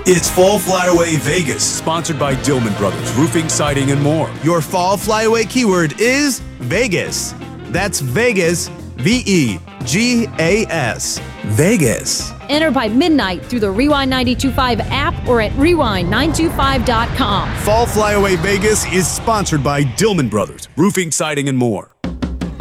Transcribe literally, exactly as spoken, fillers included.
It's Fall Flyaway Vegas. Sponsored by Dillman Brothers, Roofing, Siding, and more. Your Fall Flyaway keyword is Vegas. That's Vegas, V E G A S. Vegas. Enter by midnight through the Rewind nine two five app or at rewind nine two five dot com. Fall Flyaway Vegas is sponsored by Dillman Brothers, Roofing, Siding, and more.